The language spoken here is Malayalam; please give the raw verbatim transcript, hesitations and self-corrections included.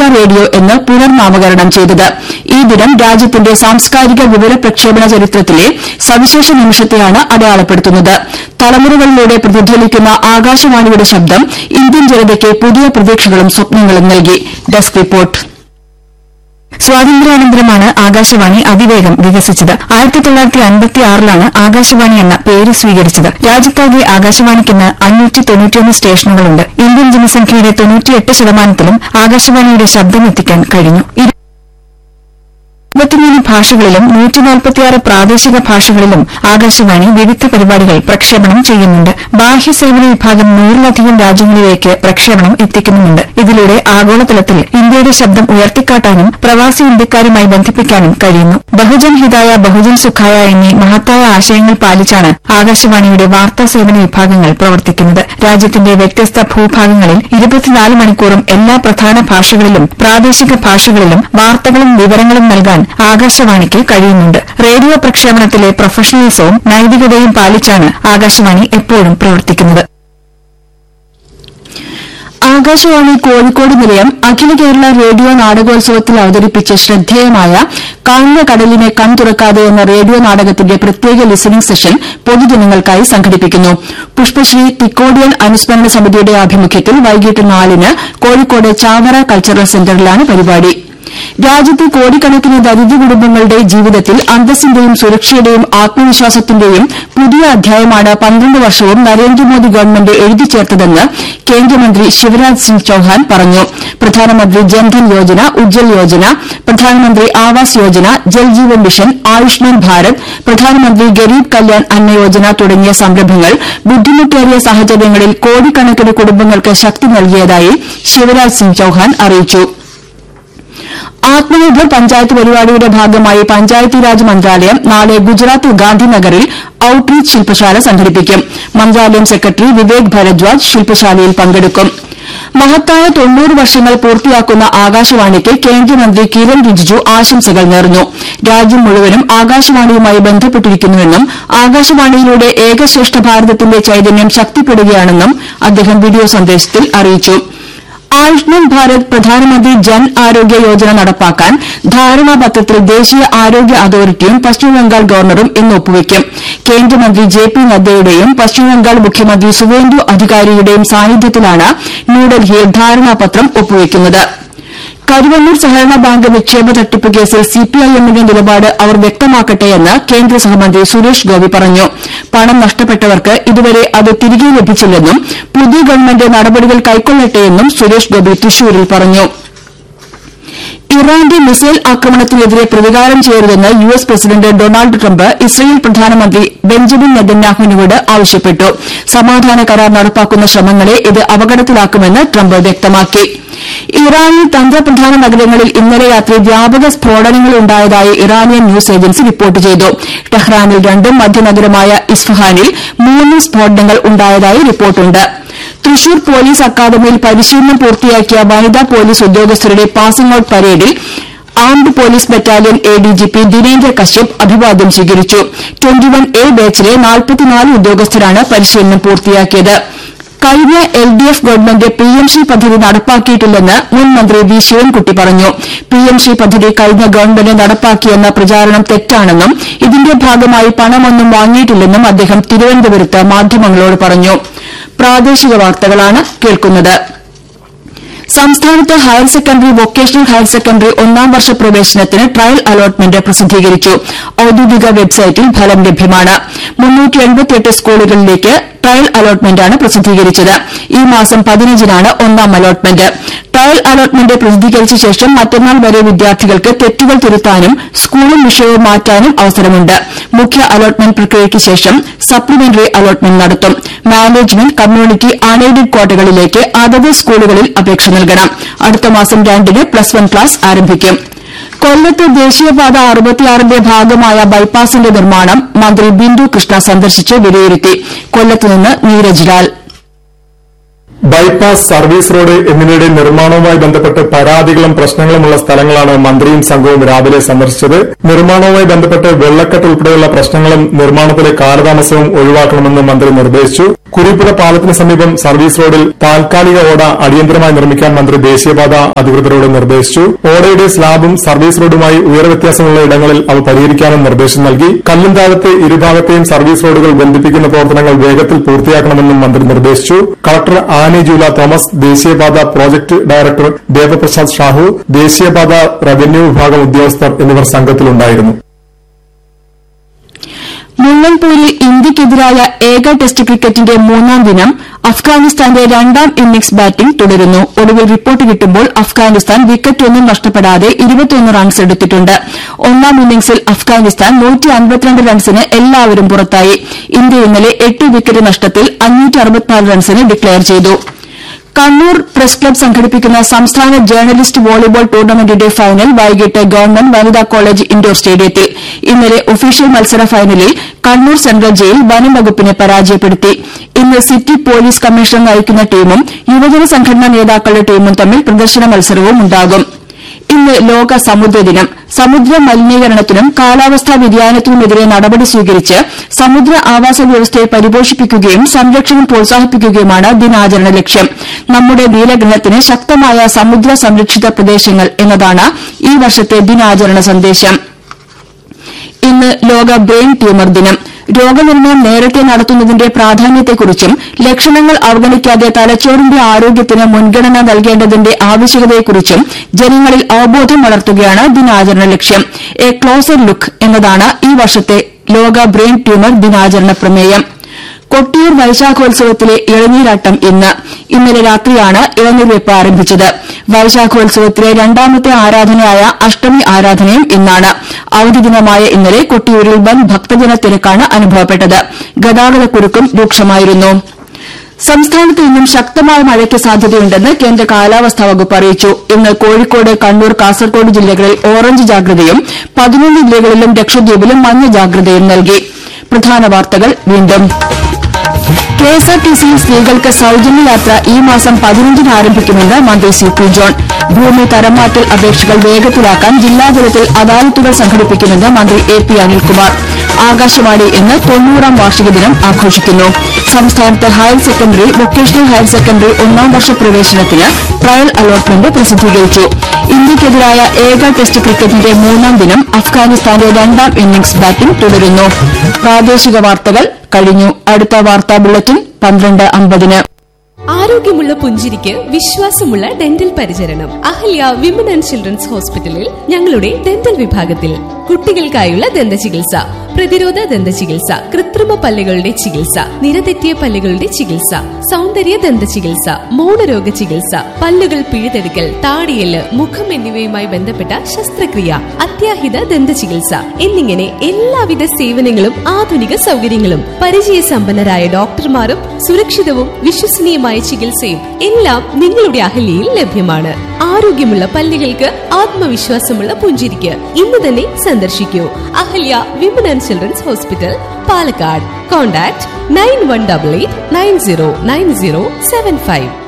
റേഡിയോ എന്ന് പുനർനാമകരണം ചെയ്തത്. ഈ ദിനം രാജ്യത്തിന്റെ സാംസ്കാരിക വിവര പ്രക്ഷേപണ ചരിത്രത്തിലെ സവിശേഷ നിമിഷത്തെയാണ് അടയാളപ്പെടുത്തുന്നത്. തലമുറകളിലൂടെ പ്രതിധ്വനിക്കുന്ന ആകാശവാണിയുടെ ശബ്ദം ഇന്ത്യൻ ജനതയ്ക്ക് പുതിയ പ്രതീക്ഷകളും സ്വപ്നങ്ങളും നൽകി. Desk report. സ്വാതന്ത്ര്യാനന്തരമാണ് ആകാശവാണി അതിവേഗം വികസിച്ചത്. ആയിരത്തി തൊള്ളായിരത്തി അൻപത്തിയാറിലാണ് ആകാശവാണി എന്ന പേര് സ്വീകരിച്ചത്. രാജ്യത്താകെ ആകാശവാണിക്കിന്ന് അഞ്ഞൂറ്റി തൊണ്ണൂറ്റിയൊന്ന് സ്റ്റേഷനുകളുണ്ട്. ഇന്ത്യൻ ജനസംഖ്യയുടെ തൊണ്ണൂറ്റിയെട്ട് ശതമാനത്തിലും ആകാശവാണിയുടെ ശബ്ദമെത്തിക്കാൻ കഴിഞ്ഞു. ഇരുപത്തിമൂന്ന് ഭാഷകളിലും നൂറ്റി നാൽപ്പത്തിയാറ് പ്രാദേശിക ഭാഷകളിലും ആകാശവാണി വിവിധ പരിപാടികൾ പ്രക്ഷേപണം ചെയ്യുന്നുണ്ട്. ബാഹ്യസേവന വിഭാഗം നൂറിലധികം രാജ്യങ്ങളിലേക്ക് പ്രക്ഷേപണം എത്തിക്കുന്നുമുണ്ട്. ഇതിലൂടെ ആഗോളതലത്തിൽ ഇന്ത്യയുടെ ശബ്ദം ഉയർത്തിക്കാട്ടാനും പ്രവാസി ഇന്ത്യക്കാരുമായി ബന്ധിപ്പിക്കാനും കഴിയുന്നു. ബഹുജൻ ഹിതായ ബഹുജൻ സുഖായ എന്നീ മഹത്തായ ആശയങ്ങൾ പാലിച്ചാണ് ആകാശവാണിയുടെ വാർത്താ സേവന വിഭാഗങ്ങൾ പ്രവർത്തിക്കുന്നത്. രാജ്യത്തിന്റെ വ്യത്യസ്ത ഭൂഭാഗങ്ങളിൽ ഇരുപത്തിനാല് മണിക്കൂറും എല്ലാ പ്രധാന ഭാഷകളിലും പ്രാദേശിക ഭാഷകളിലും വാർത്തകളും വിവരങ്ങളും നൽകാൻ ആകാശവാണിക്ക് കഴിയുന്നുണ്ട്. റേഡിയോ പ്രക്ഷേപണത്തിലെ പ്രൊഫഷണലിസവും നൈതികതയും പാലിച്ചാണ് ആകാശവാണി എപ്പോഴും പ്രവർത്തിക്കുന്നത്. ആകാശവാണി കോഴിക്കോട് നിലയം അഖില കേരള റേഡിയോ നാടകോത്സവത്തിൽ അവതരിപ്പിച്ച ശ്രദ്ധേയമായ കാണുന്ന കടലിനെ കൺതുറക്കാതെ എന്ന റേഡിയോ നാടകത്തിന്റെ പ്രത്യേക ലിസണിംഗ് സെഷൻ പൊതുജനങ്ങൾക്കായി സംഘടിപ്പിക്കുന്നു. പുഷ്പശ്രീ തിക്കോടിയൻ അനുസ്മരണ സമിതിയുടെ ആഭിമുഖ്യത്തിൽ വൈകിട്ട് നാലിന് കോഴിക്കോട് ചാവറ കൾച്ചറൽ സെന്ററിലാണ് പരിപാടി. രാജ്യത്തെ കോടിക്കണക്കിന് ദരിദ്ര കുടുംബങ്ങളുടെ ജീവിതത്തിൽ അന്തസ്സിന്റെയും സുരക്ഷയുടെയും ആത്മവിശ്വാസത്തിന്റെയും പുതിയ അധ്യായമാണ് പന്ത്രണ്ട് വർഷവും നരേന്ദ്രമോദി ഗവൺമെന്റ് എഴുതിച്ചേർത്തതെന്ന് കേന്ദ്രമന്ത്രി ശിവരാജ് സിംഗ് ചൌഹാൻ പറഞ്ഞു. പ്രധാനമന്ത്രി ജൻധൻ യോജന, ഉജ്ജൽ യോജന, പ്രധാനമന്ത്രി ആവാസ് യോജന, ജൽജീവൻ മിഷൻ, ആയുഷ്മാൻ ഭാരത്, പ്രധാനമന്ത്രി ഗരീബ് കല്യാൺ അന്ന യോജന തുടങ്ങിയ സംരംഭങ്ങൾ ബുദ്ധിമുട്ടേറിയ സാഹചര്യങ്ങളിൽ കോടിക്കണക്കിന് കുടുംബങ്ങൾക്ക് ശക്തി നൽകിയതായി ശിവരാജ് സിംഗ് ചൌഹാൻ അറിയിച്ചു. ആത്മനിർഭർ പഞ്ചായത്ത് പരിപാടിയുടെ ഭാഗമായി പഞ്ചായത്തി രാജ് മന്ത്രാലയം നാളെ ഗുജറാത്ത് ഗാന്ധിനഗറിൽ ഔട്ട്റീച്ച് ശില്പശാല സംഘടിപ്പിക്കും. മന്ത്രാലയം സെക്രട്ടറി വിവേക് ഭരദ്വാജ് ശില്പശാലയിൽ പങ്കെടുക്കും. മഹത്തായ തൊണ്ണൂറ് വർഷങ്ങൾ പൂർത്തിയാക്കുന്ന ആകാശവാണിക്ക് കേന്ദ്രമന്ത്രി കിരൺ റിജിജു ആശംസകൾ നേർന്നു. രാജ്യം മുഴുവനും ആകാശവാണിയുമായി ബന്ധപ്പെട്ടിരിക്കുന്നുവെന്നും ആകാശവാണിയിലൂടെ ഏകശ്രേഷ്ഠ ഭാരതത്തിന്റെ ചൈതന്യം ശക്തിപ്പെടുകയാണെന്നും അദ്ദേഹം വീഡിയോ സന്ദേശത്തിൽ അറിയിച്ചു. ആയുഷ്മാൻ ഭാരത് പ്രധാനമന്ത്രി ജൻ ആരോഗ്യ യോജന നടപ്പാക്കാൻ ധാരണാപത്രത്തിൽ ദേശീയ ആരോഗ്യ അതോറിറ്റിയും പശ്ചിമബംഗാൾ ഗവർണറും ഇന്ന് ഒപ്പുവയ്ക്കും. കേന്ദ്രമന്ത്രി ജെ പി നദ്ദയുടെയും പശ്ചിമബംഗാൾ മുഖ്യമന്ത്രി സുവേന്ദു അധികാരിയുടെയും സാന്നിധ്യത്തിലാണ് ന്യൂഡൽഹിയിൽ ധാരണാപത്രം ഒപ്പുവയ്ക്കുന്നത്. കരുവന്നൂർ സഹകരണ ബാങ്ക് നിക്ഷേപ തട്ടിപ്പ് കേസിൽ സിപിഐഎമ്മിന്റെ നിലപാട് അവർ വ്യക്തമാക്കട്ടെയെന്ന് കേന്ദ്ര സഹമന്ത്രി സുരേഷ് ഗോപി പറഞ്ഞു. പണം നഷ്ടപ്പെട്ടവർക്ക് ഇതുവരെ അത് തിരികെ ലഭിച്ചില്ലെന്നും പുതിയ ഗവൺമെന്റ് നടപടികൾ കൈക്കൊള്ളട്ടെയെന്നും സുരേഷ് ഗോപി തൃശൂരിൽ പറഞ്ഞു. ഇറാന്റെ മിസൈൽ ആക്രമണത്തിനെതിരെ പ്രതികാരം ചെയ്യരുതെന്ന് U S president Donald Trump Israel പ്രധാനമന്ത്രി ബെഞ്ചമിൻ നെതന്യാഹുവിനോട് ആവശ്യപ്പെട്ടു. സമാധാന കരാർ നടപ്പാക്കുന്ന ശ്രമങ്ങളെ ഇത് അപകടത്തിലാക്കുമെന്ന് ട്രംപ് വ്യക്തമാക്കി. ഇറാനിൽ തന്ത്രപ്രധാന നഗരങ്ങളിൽ ഇന്നലെ രാത്രി വ്യാപക സ്ഫോടനങ്ങളുണ്ടായതായി ഇറാനിയൻ ന്യൂസ് ഏജൻസി റിപ്പോർട്ട് ചെയ്തു. ടെഹ്റാനിൽ രണ്ടും മധ്യനഗരമായ ഇസ്ഫഹാനിൽ മൂന്ന് സ്ഫോടനങ്ങൾ ഉണ്ടായതായി റിപ്പോർട്ടുണ്ട്. തൃശൂർ പോലീസ് അക്കാദമിയിൽ പരിശീലനം പൂർത്തിയാക്കിയ വനിതാ പോലീസ് ഉദ്യോഗസ്ഥരുടെ പാസിംഗ് ഔട്ട് പരേഡിൽ armed police battalion A D G P Dinendra Kashyap അഭിവാദ്യം സ്വീകരിച്ചു. ട്വന്റി വൺ എ ബാച്ചിലെ നാൽപ്പത്തിനാല് ഉദ്യോഗസ്ഥരാണ് പരിശീലനം പൂർത്തിയാക്കിയത്. കഴിഞ്ഞ L D F government P M Shri പദ്ധതി നടപ്പാക്കിയിട്ടില്ലെന്ന് മുൻ മന്ത്രി വി ശിവൻകുട്ടി പറഞ്ഞു. പി എം ശ്രീ പദ്ധതി കഴിഞ്ഞ ഗവൺമെന്റ് നടപ്പാക്കിയെന്ന പ്രചാരണം തെറ്റാണെന്നും ഇതിന്റെ ഭാഗമായി പണമൊന്നും വാങ്ങിയിട്ടില്ലെന്നും അദ്ദേഹം തിരുവനന്തപുരത്ത് മാധ്യമങ്ങളോട് പറഞ്ഞു. പ്രാദേശിക വാർത്തകളാണ് കേൾക്കുന്നത്. സംസ്ഥാനത്ത് higher secondary, vocational higher secondary ഒന്നാം വർഷ പ്രവേശനത്തിന് ട്രയൽ അലോട്ട്മെന്റ് പ്രസിദ്ധീകരിച്ചു. ഔദ്യോഗിക വെബ്സൈറ്റിൽ ഫലം ലഭ്യമാണ്. മുന്നൂറ്റി എൺപത്തിയെട്ട് സ്കൂളുകളിലേക്ക് ട്രയൽ അലോട്ട്മെന്റാണ് പ്രസിദ്ധീകരിച്ചത്. ഈ മാസം പതിനഞ്ചിനാണ് ഒന്നാം അലോട്ട്മെന്റ്. ട്രയൽ അലോട്ട്മെന്റ് പ്രസിദ്ധീകരിച്ച ശേഷം മറ്റന്നാൾ വരെ വിദ്യാർത്ഥികൾക്ക് തെറ്റുകൾ തിരുത്താനും സ്കൂളും വിഷയവും മാറ്റാനും അവസരമുണ്ട്. മുഖ്യ അലോട്ട്മെന്റ് പ്രക്രിയയ്ക്ക് ശേഷം സപ്ലിമെന്ററി അലോട്ട്മെന്റ് നടത്തും. മാനേജ്മെന്റ്, കമ്മ്യൂണിറ്റി, അൺഎയ്ഡഡ് ക്വാട്ടകളിലേക്ക് അതത് സ്കൂളുകളിൽ അപേക്ഷ നൽകണം. അടുത്ത മാസം രണ്ടിന് പ്ലസ് വൺ ക്ലാസ് ആരംഭിക്കും. കൊല്ലത്ത് ദേശീയപാത അറുപത്തിയാറിന്റെ ഭാഗമായ ബൈപ്പാസിന്റെ നിർമ്മാണം മന്ത്രി ബിന്ദു കൃഷ്ണ സന്ദർശിച്ച് വിലയിരുത്തി. കൊല്ലത്ത് നിന്ന് Neeraj Lal. Bypass, service road എന്നിവയുടെ നിർമ്മാണവുമായി ബന്ധപ്പെട്ട് പരാതികളും പ്രശ്നങ്ങളുമുള്ള സ്ഥലങ്ങളാണ് മന്ത്രിയും സംഘവും രാവിലെ സന്ദർശിച്ചത്. നിർമ്മാണവുമായി ബന്ധപ്പെട്ട് വെള്ളക്കെട്ട് ഉൾപ്പെടെയുള്ള പ്രശ്നങ്ങളും നിർമ്മാണത്തിലെ കാലതാമസവും ഒഴിവാക്കണമെന്ന് മന്ത്രി നിർദ്ദേശിച്ചു. കുരിപ്പുഴ പാലത്തിന് സമീപം സർവീസ് റോഡിൽ താൽക്കാലിക ഓട അടിയന്തരമായി നിർമ്മിക്കാൻ മന്ത്രി ദേശീയപാത അധികൃതരോട് നിർദ്ദേശിച്ചു. ഓടയുടെ സ്ലാബും സർവീസ് റോഡുമായി ഉയരവ്യത്യാസമുള്ള ഇടങ്ങളിൽ അവ പരിഹരിക്കാനും നിർദ്ദേശം നൽകി. കല്ലുംതാഴത്തെ ഇരുഭാഗത്തെയും സർവീസ് റോഡുകൾ ബന്ധിപ്പിക്കുന്ന പ്രവർത്തനങ്ങൾ വേഗത്തിൽ പൂർത്തിയാക്കണമെന്നും മന്ത്രി നിർദ്ദേശിച്ചു. കളക്ടർ ആനി ജൂല തോമസ്, ദേശീയപാത പ്രോജക്ട് ഡയറക്ടർ ദേവപ്രസാദ് ഷാഹു, ദേശീയപാത റവന്യൂ വിഭാഗം ഉദ്യോഗസ്ഥർ എന്നിവർ സംഘത്തിലുണ്ടായിരുന്നു. മുല്ലൻപൂരിൽ ഇന്ത്യയ്ക്കെതിരായ ഏക ടെസ്റ്റ് ക്രിക്കറ്റിന്റെ മൂന്നാം ദിനം അഫ്ഗാനിസ്ഥാന്റെ രണ്ടാം ഇന്നിംഗ്സ് ബാറ്റിംഗ് തുടരുന്നു. ഒടുവിൽ റിപ്പോർട്ട് കിട്ടുമ്പോൾ അഫ്ഗാനിസ്ഥാൻ വിക്കറ്റൊന്നും നഷ്ടപ്പെടാതെ ഇരുപത്തിയൊന്ന് റൺസ് എടുത്തിട്ടുണ്ട്. ഒന്നാം ഇന്നിംഗ്സിൽ അഫ്ഗാനിസ്ഥാൻ നൂറ്റി അൻപത്തിരണ്ട് റൺസിന് എല്ലാവരും പുറത്തായി. ഇന്ത്യ ഇന്നലെ എട്ട് വിക്കറ്റ് നഷ്ടത്തിൽ അഞ്ഞൂറ്റി അറുപത്തിനാല് റൺസിന് ഡിക്ലയർ ചെയ്തു. കണ്ണൂർ പ്രസ് ക്ലബ് സംഘടിപ്പിക്കുന്ന സംസ്ഥാന ജേർണലിസ്റ്റ് വോളിബോൾ ടൂർണമെന്റിന്റെ ഫൈനൽ വൈകിട്ട് ഗവൺമെന്റ് വനിതാ കോളേജ് ഇൻഡോർ സ്റ്റേഡിയത്തിൽ. ഇന്നലെ ഒഫീഷ്യൽ മത്സര ഫൈനലിൽ കണ്ണൂർ സെൻട്രൽ ജയിൽ വനം വകുപ്പിനെ പരാജയപ്പെടുത്തി. ഇന്ന് സിറ്റി പോലീസ് കമ്മീഷണർ നയിക്കുന്ന ടീമും യുവജന സംഘടനാ നേതാക്കളുടെ ടീമും തമ്മിൽ പ്രദർശന മത്സരവും ഉണ്ടാകും. ഇന്ന് ലോക സമുദ്രദിനം. സമുദ്ര മലിനീകരണത്തിനും കാലാവസ്ഥാ വ്യതിയാനത്തിനുമെതിരെ നടപടി സ്വീകരിച്ച് സമുദ്ര ആവാസ വ്യവസ്ഥയെ പരിപോഷിപ്പിക്കുകയും സംരക്ഷണം പ്രോത്സാഹിപ്പിക്കുകയുമാണ് ദിനാചരണ ലക്ഷ്യം. നമ്മുടെ നീലഗ്രഹത്തിന് ശക്തമായ സമുദ്ര സംരക്ഷിത പ്രദേശങ്ങൾ എന്നതാണ് ഈ വർഷത്തെ ദിനാചരണ സന്ദേശം. ഇന്ന് ലോക ബ്രെയിൻ ട്യൂമർ ദിനം. രോഗനിർണയം നേരത്തെ നടത്തുന്നതിന്റെ പ്രാധാന്യത്തെക്കുറിച്ചും ലക്ഷണങ്ങൾ അവഗണിക്കാതെ തലച്ചോറിന്റെ ആരോഗ്യത്തിന് മുൻഗണന നൽകേണ്ടതിന്റെ ആവശ്യകതയെക്കുറിച്ചും ജനങ്ങളിൽ അവബോധം വളർത്തുകയാണ് ദിനാചരണ ലക്ഷ്യം. എ ക്ലോസർ ലുക്ക് എന്നതാണ് ഈ വർഷത്തെ ലോക ബ്രെയിൻ ട്യൂമർ ദിനാചരണ പ്രമേയം. കൊട്ടിയൂർ വൈശാഖോത്സവത്തിലെ ഇളനീരാട്ടം ഇന്ന്. ഇന്നലെ രാത്രിയാണ് ഇളനീർവെപ്പ് ആരംഭിച്ചത്. വൈശാഖോത്സവത്തിലെ രണ്ടാമത്തെ ആരാധനയായ അഷ്ടമി ആരാധനയും ഇന്നാണ്. അവധി ദിനമായ ഇന്നലെ കൊട്ടിയൂരിൽ വൻ ഭക്തജന തിരക്കാണ് അനുഭവപ്പെട്ടത്. ഗതാഗതക്കുരുക്കും രൂക്ഷമായിരുന്നു. സംസ്ഥാനത്ത് ഇന്നും ശക്തമായ മഴയ്ക്ക് സാധ്യതയുണ്ടെന്ന് കേന്ദ്ര കാലാവസ്ഥാ വകുപ്പ് അറിയിച്ചു. ഇന്ന് കോഴിക്കോട്, കണ്ണൂർ, കാസർകോട് ജില്ലകളിൽ ഓറഞ്ച് ജാഗ്രതയും പതിനൊന്ന് ജില്ലകളിലും ലക്ഷദ്വീപിലും മഞ്ഞ ജാഗ്രതയും നൽകി. പ്രധാന വാർത്തകൾ വീണ്ടും. കെഎസ്ആർടിസിയിൽ സ്ത്രീകൾക്ക് സൌജന്യ യാത്ര ഈ മാസം പതിനഞ്ചിന് ആരംഭിക്കുമെന്ന് മന്ത്രി സി പി ജോൺ. ഭൂമി തരംമാറ്റൽ അപേക്ഷകൾ വേഗത്തിലാക്കാൻ ജില്ലാതലത്തിൽ അദാലത്തുകൾ സംഘടിപ്പിക്കുമെന്ന് മന്ത്രി എ പി അനിൽകുമാർ. ആകാശവാണി ഇന്ന് തൊണ്ണൂറാം വാർഷിക ദിനം ആഘോഷിക്കുന്നു. സംസ്ഥാനത്ത് higher secondary, vocational higher secondary ഒന്നാം വർഷ പ്രവേശനത്തിന് ട്രയൽ അലോട്ട്മെന്റ് പ്രസിദ്ധീകരിച്ചു. ഇന്ത്യയ്ക്കെതിരായ ഏക ടെസ്റ്റ് ക്രിക്കറ്റിന്റെ മൂന്നാം ദിനം അഫ്ഗാനിസ്ഥാന്റെ രണ്ടാം ഇന്നിംഗ്സ് ബാറ്റിംഗ് തുടരുന്നു. പ്രാദേശിക വാർത്തകൾ കഴിഞ്ഞു. അടുത്ത വാർത്താ ബുള്ളറ്റിൻ പന്ത്രണ്ട് അമ്പതിന്. ആരോഗ്യമുള്ള പുഞ്ചിരിക്ക് വിശ്വാസമുള്ള ഡെന്റൽ പരിചരണം അഹല്യ വിമൻ ആൻഡ് ചിൽഡ്രൻസ് ഹോസ്പിറ്റലിൽ ഞങ്ങളുടെ ഡെന്റൽ വിഭാഗത്തിൽ. കുട്ടികൾക്കായുള്ള ദന്ത ചികിത്സ, പ്രതിരോധ ദന്ത ചികിത്സ, കൃത്രിമ പല്ലുകളുടെ ചികിത്സ, നിരതെറ്റിയ പല്ലുകളുടെ ചികിത്സ, സൗന്ദര്യ ദന്ത ചികിത്സ, മൗനരോഗ ചികിത്സ, പല്ലുകൾ പിഴുതെടുക്കൽ, താടിയല്, മുഖം എന്നിവയുമായി ബന്ധപ്പെട്ട ശസ്ത്രക്രിയ, അത്യാഹിത ദന്ത ചികിത്സ എന്നിങ്ങനെ എല്ലാവിധ സേവനങ്ങളും ആധുനിക സൗകര്യങ്ങളും പരിചയസമ്പന്നരായ ഡോക്ടർമാരും സുരക്ഷിതവും വിശ്വസനീയമായ ചികിത്സയും എല്ലാം നിങ്ങളുടെ അഹല്യയിൽ ലഭ്യമാണ്. ആരോഗ്യമുള്ള പല്ലുകൾക്ക് ആത്മവിശ്വാസമുള്ള പുഞ്ചിരിക്ക് ഇന്ന് തന്നെ സന്ദർശിക്കൂ. Ahalya women and children's hospital, Palakkad. Contact nine one double eight nine zero nine zero seven five.